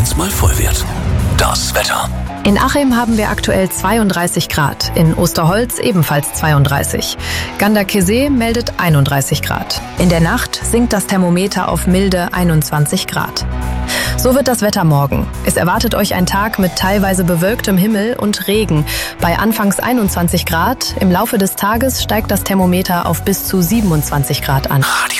wenn's mal voll wird. Das Wetter. In Achim haben wir aktuell 32 Grad, in Osterholz ebenfalls 32. Ganderkesee meldet 31 Grad. In der Nacht sinkt das Thermometer auf milde 21 Grad. So wird das Wetter morgen. Es erwartet euch ein Tag mit teilweise bewölktem Himmel und Regen. Bei anfangs 21 Grad, im Laufe des Tages steigt das Thermometer auf bis zu 27 Grad an.